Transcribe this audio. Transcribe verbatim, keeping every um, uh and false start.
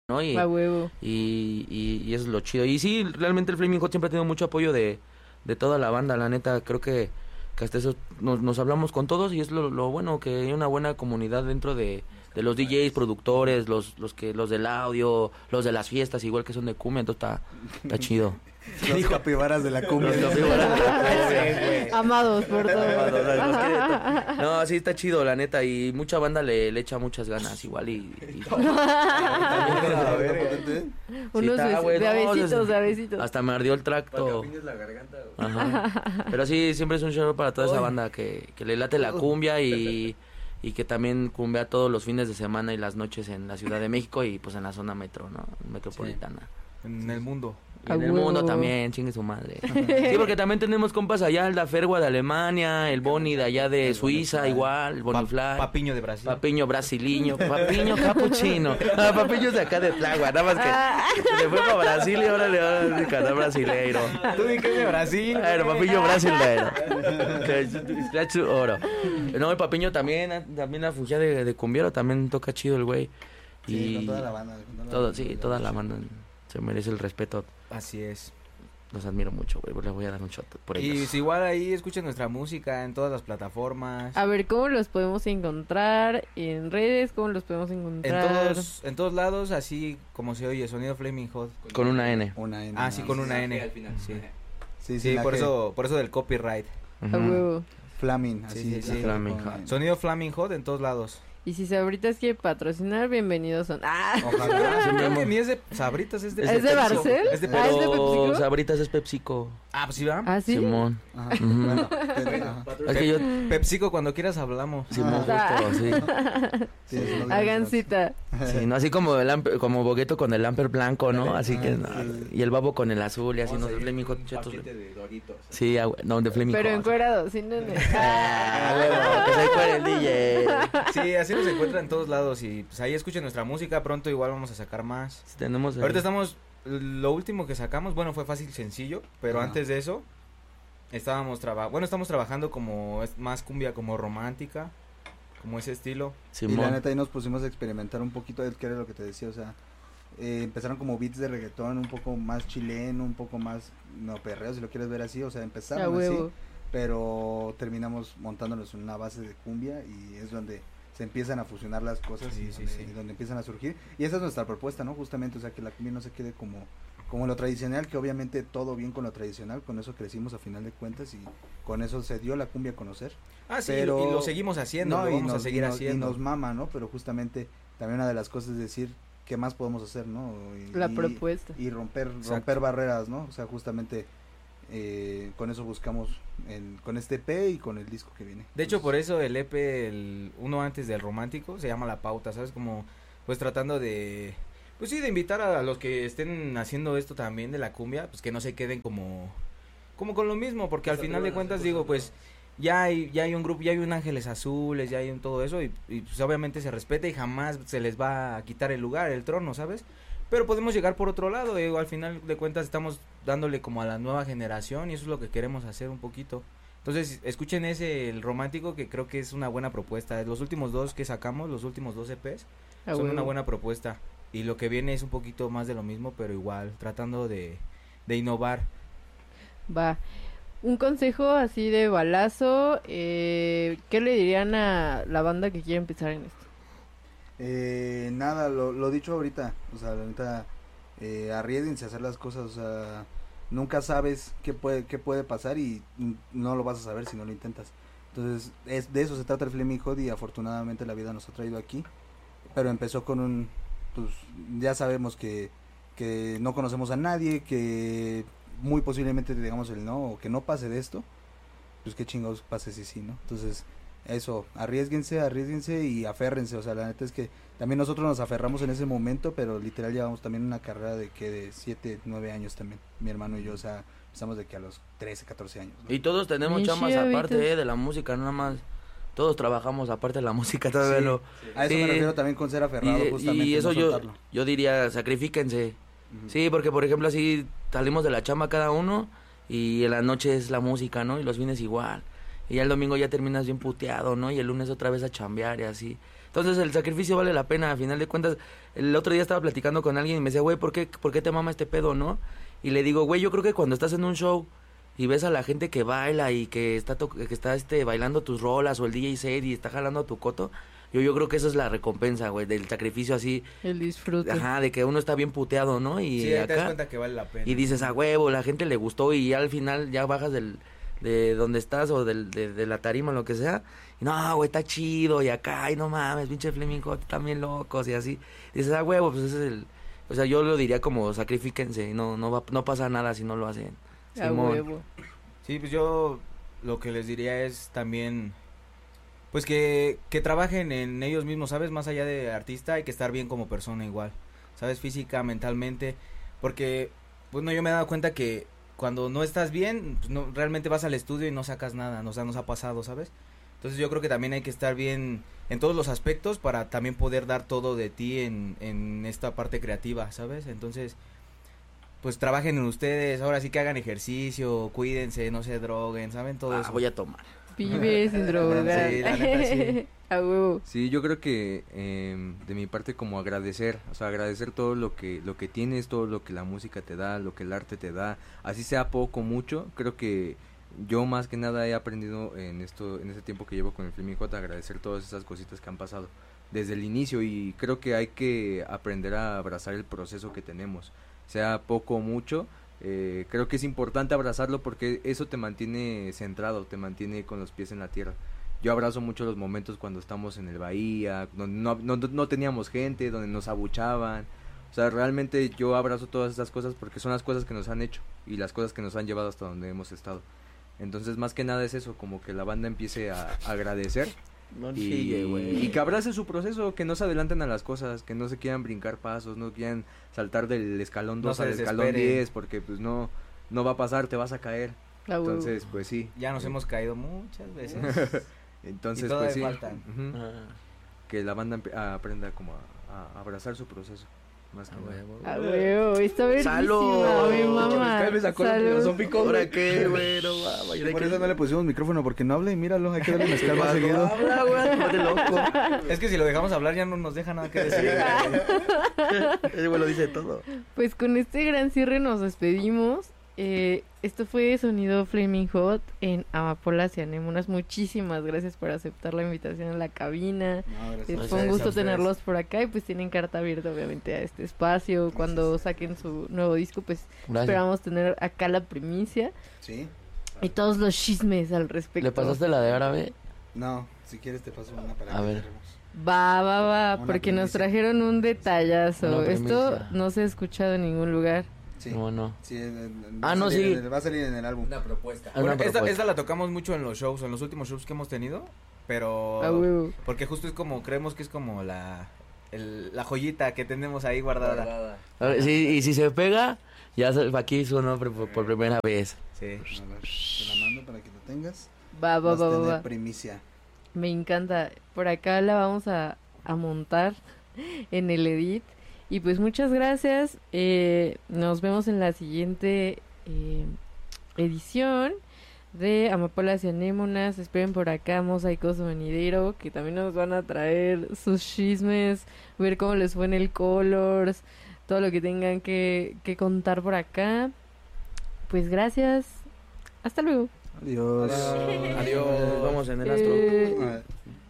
¿no? Y, A huevo. y, y, y eso es lo chido. Y sí, realmente el Flaming Hot siempre ha tenido mucho apoyo de, de toda la banda, la neta, creo que, que hasta eso nos, nos hablamos con todos y es lo, lo bueno, que hay una buena comunidad dentro de, de los D Js, productores, los los que los del audio, los de las fiestas, igual que son de cumbia, entonces está, está chido. Los capibaras de la cumbia. Los capibaras de la cumbia, güey. Amados por todos. Los que- No, sí está chido, la neta, y mucha banda le, le echa muchas ganas igual y... y- Unos está, besos, güey, de no, abecitos, es- de abecitos. Hasta me ardió el tracto. la garganta. Ajá. Pero sí, siempre es un show para toda esa banda que, que le late la cumbia y, y que también cumbia todos los fines de semana y las noches en la Ciudad de México y pues en la zona metro, ¿no? Metropolitana. En el mundo. Y en A el huevo. mundo también, chingue su madre. Sí, porque también tenemos compas allá, el da Fergua de Alemania, el Boni de allá de Suiza, igual, el Bonifly. Papiño de Brasil. Papiño brasiliño, papiño capuchino. Ah, papiño es de acá de Tlagua, nada más que se fue para Brasil y ahora le va a cantar brasileiro. ¿Tú di que es de Brasil? Pero papiño brasileiro. Que scratch oro. No, el papiño también, también la fugia de, de cumbiero, también toca chido el güey. Sí, Y con toda la banda. con toda la todo, banda. sí, toda la banda se merece el respeto. Así es. Los admiro mucho, güey. Les voy a dar un shot por ellos. Y si igual ahí escuchen nuestra música en todas las plataformas. A ver, ¿cómo los podemos encontrar en redes? ¿Cómo los podemos En encontrar? todos, en todos lados, así como se oye, sonido Flaming Hot. Con una N. Una N. Ah, sí, con una G N. al final. Sí, Sí, sí, la por G. eso, por eso del copyright. A Ujú. huevo. Flaming, Sí, así. sí, sí. Flaming con- Hot. Sonido Flaming Hot en todos lados. Y si Sabritas quiere patrocinar, bienvenidos son. Ah, Ojalá. Creo que ni es de Sabritas, es de ¿Es de Pepsico. Barcel? Es de Ah, ¿es de Pepsico. Pero PepsiCo? Sabritas es PepsiCo. Ah, pues sí, va. ¿Ah, sí? Simón. Ajá. Ujú. Bueno, pero- ajá. Es que yo... Pepsico, cuando quieras hablamos. Simón, Ah. justo, sí. Sí, eso no Hagan digamos. cita. Sí, no, así como el amper- como Bogueto con el amper blanco, ¿no? Así que... no, y el babo con el azul y así, ¿no? De Flaming Hot, Un chetos. paquete de Doritos. Sí, ah, no, de Flaming Pero Hot. encuerado, sin nene. Ah, huevo, que se cuere el D J. Sí, así nos encuentran en todos lados y pues ahí escuchen nuestra música, pronto igual vamos a sacar más. Sí, tenemos... el- Ahorita estamos, lo último que sacamos, bueno, fue fácil sencillo, pero Ajá. antes de eso estábamos trabajando, bueno, estamos trabajando como es más cumbia como romántica, como ese estilo. Y la Simón. neta ahí nos pusimos a experimentar un poquito, es que era lo que te decía, o sea, eh, empezaron como beats de reggaetón, un poco más chileno, un poco más, no, perreo, si lo quieres ver así, o sea, A empezaron así, huevo. pero terminamos montándonos en una base de cumbia y es donde se empiezan a fusionar las cosas Sí, y, sí, donde, sí. y donde empiezan a surgir, y esa es nuestra propuesta, ¿no? Justamente, o sea, que la cumbia no se quede como como lo tradicional, que obviamente todo bien con lo tradicional, con eso crecimos a final de cuentas y con eso se dio la cumbia a conocer. Ah, sí, Pero- y lo seguimos haciendo, No, lo y vamos nos, a seguir y nos- haciendo. Y nos mama, ¿no? Pero justamente también una de las cosas es decir qué más podemos hacer, ¿no? Y, La y- propuesta. Y romper, Exacto. romper barreras, ¿no? O sea, justamente eh, con eso buscamos en- con este E P y con el disco que viene. De hecho, por eso el E P, el uno antes del romántico, se llama La Pauta, ¿sabes? Como, pues tratando de, pues sí, de invitar a los que estén haciendo esto también de la cumbia, pues que no se queden como, como con lo mismo, porque al final de cuentas digo, pues ya hay, ya hay un grupo, ya hay un Ángeles Azules, ya hay un todo eso y, y pues obviamente se respeta y jamás se les va a quitar el lugar, el trono, ¿sabes? Pero podemos llegar por otro lado, digo, al final de cuentas estamos dándole como a la nueva generación y eso es lo que queremos hacer un poquito. Entonces, escuchen ese, el romántico, que creo que es una buena propuesta. Los últimos dos que sacamos, los últimos dos E Pes, A son huevo. una buena propuesta. Y lo que viene es un poquito más de lo mismo, pero igual, tratando de, de innovar. Va. Un consejo así de balazo, eh, ¿qué le dirían a la banda que quiere empezar en esto? Eh, nada, lo, lo dicho ahorita, o sea, ahorita eh, arriesguense a hacer las cosas, o sea, nunca sabes qué puede, qué puede pasar y mm, no lo vas a saber si no lo intentas. Entonces, es, de eso se trata el Flaming Hot y afortunadamente la vida nos ha traído aquí, pero empezó con un, pues ya sabemos que, que no conocemos a nadie, que muy posiblemente digamos el no, o que no pase de esto, pues qué chingados pase si sí, ¿no? Entonces, eso, arriesguense, arriesguense y aférrense, o sea, la neta es que también nosotros nos aferramos en ese momento, pero literal llevamos también una carrera de que de siete, nueve años también, mi hermano y yo, o sea, empezamos de que a los trece, catorce años, ¿no? Y todos tenemos Bien chamas chido, aparte Vitos. eh, de la música, nada más. Todos trabajamos aparte de la música, todavía Sí. no. A eso Sí. me refiero también con ser aferrado, Y, justamente, y eso no yo, soltarlo. yo diría, sacrifíquense. Ujú. Sí, porque por ejemplo así salimos de la chamba cada uno y en la noche es la música, ¿no? Y los fines igual. Y ya el domingo ya terminas bien puteado, ¿no? Y el lunes otra vez a chambear y así. Entonces el sacrificio vale la pena, a final de cuentas. El otro día estaba platicando con alguien y me decía, güey, ¿por qué, ¿por qué te mama este pedo, no? Y le digo, güey, yo creo que cuando estás en un show y ves a la gente que baila y que está to- que está este bailando tus rolas o el D J set y está jalando a tu coto, yo yo creo que esa es la recompensa, güey, del sacrificio así, El disfrute. ajá, de que uno está bien puteado, ¿no? Y Sí, ahí te das acá cuenta que vale la pena. y dices, a huevo, la gente le gustó y ya al final ya bajas del de donde estás o del, de, de la tarima, lo que sea. Y no, güey, está chido y acá, y no mames, pinche Flaming Hot, están bien locos y así. Y dices, a huevo, pues ese es el, o sea, yo lo diría como sacrifíquense, no no va, no pasa nada si no lo hacen. A Simón. huevo. Sí, pues yo lo que les diría es también, pues que, que trabajen en ellos mismos, ¿sabes? Más allá de artista, hay que estar bien como persona igual, ¿sabes? Física, mentalmente, porque, bueno, yo me he dado cuenta que cuando no estás bien, pues no, realmente vas al estudio y no sacas nada, o sea, nos ha pasado, ¿sabes? Entonces yo creo que también hay que estar bien en todos los aspectos para también poder dar todo de ti en, en esta parte creativa, ¿sabes? Entonces, pues trabajen en ustedes, ahora sí que hagan ejercicio, cuídense, no se droguen, ¿saben? Todo Ah, eso. voy a tomar. Vive sin drogar. Sí, la neta, sí. A huevo. Sí, yo creo que eh, de mi parte como agradecer, o sea, agradecer todo lo que lo que tienes, todo lo que la música te da, lo que el arte te da, así sea poco, mucho, creo que yo más que nada he aprendido en esto, en este tiempo que llevo con el Flaming Hot, a agradecer todas esas cositas que han pasado desde el inicio y creo que hay que aprender a abrazar el proceso que tenemos, sea poco o mucho. Eh, creo que es importante abrazarlo porque eso te mantiene centrado, te mantiene con los pies en la tierra. Yo abrazo mucho los momentos cuando estamos en el Bahía, donde no, no, no teníamos gente, donde nos abuchaban. O sea, realmente yo abrazo todas esas cosas porque son las cosas que nos han hecho y las cosas que nos han llevado hasta donde hemos estado. Entonces, más que nada es eso, como que la banda empiece a, a agradecer No y, chille, güey. y que abrace su proceso, que no se adelanten a las cosas, que no se quieran brincar pasos, no quieran saltar del escalón No dos se al escalón desesperen. diez, porque pues no, no va a pasar, te vas a caer. A huevo. Entonces, pues sí. Ya nos hemos caído muchas veces. Entonces, Y todavía pues sí. faltan. Ujú. Ah, Que la banda empe- a- aprenda como a, a abrazar su proceso, más que a nada. huevo. A huevo. Está verguísima, ¡Salud! mi mamá. Mezcal me sacó lo Salud. filosófico, ¿Ahora güey. qué, güey? No mames, yo de Por que- eso no le pusimos micrófono, porque no habla y míralo, hay que darle mezcal más Habla, seguido. Habla, güey, ponte loco. Es que si lo dejamos hablar ya no nos deja nada que decir. Ese güey lo dice todo. Pues con este gran cierre nos despedimos. Eh, esto fue Sonido Flaming Hot en Amapolas y Anémonas. Muchísimas gracias por aceptar la invitación a la cabina. No, Eh, gracias. Gracias fue un a gusto ustedes. tenerlos por acá y pues tienen carta abierta obviamente a este espacio. Cuando saquen su nuevo disco pues Gracias. esperamos tener acá la primicia Sí. y todos los chismes al respecto. ¿Le pasaste la de árabe? No, si quieres te paso una para A que ver. cerremos. Va, va, va, Una porque nos primicia. trajeron un detallazo. Una Esto primicia. no se ha escuchado en ningún lugar. Sí. No, no. Sí, en- en- Ah, va a no, salir sí. en el- va a salir en el álbum. propuesta. Una Bueno, esta, propuesta. esta la tocamos mucho en los shows, en los últimos shows que hemos tenido, pero... A huevo. Porque justo es como, creemos que es como la... el- la joyita que tenemos ahí guardada. A ver, sí, y si se pega, ya se- aquí su nombre por, por primera vez. Sí. A ver, te la mando para que lo tengas. Va, va, Vas a va, va, tener va. primicia. Me encanta. Por acá la vamos a, a montar en el edit. Y pues muchas gracias. Eh, nos vemos en la siguiente eh, edición de Amapolas y Anémonas. Esperen por acá Mosaicos Venidero, que también nos van a traer sus chismes, ver cómo les fue en el Colors, todo lo que tengan que, que contar por acá. Pues gracias. Hasta luego. Adiós. Adiós. Vamos en el astro. Eh, A ver.